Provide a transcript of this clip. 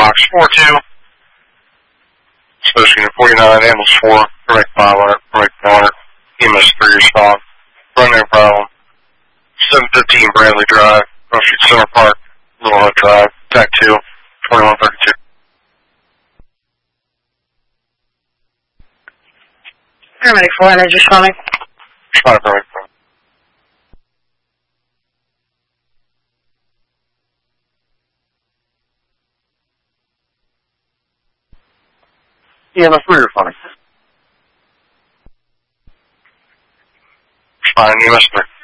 box 42. Special Unit 49, ambulance 4, correct 500, correct 400, EMS 3 respond. Run their problem. 715 Bradley Drive, Grove Street Center Park, Little Hut Drive, TAC 2, 2132. Paramedic 400, responding. Responding, paramedic 400. EMS 3 responding. Responding, EMS 3.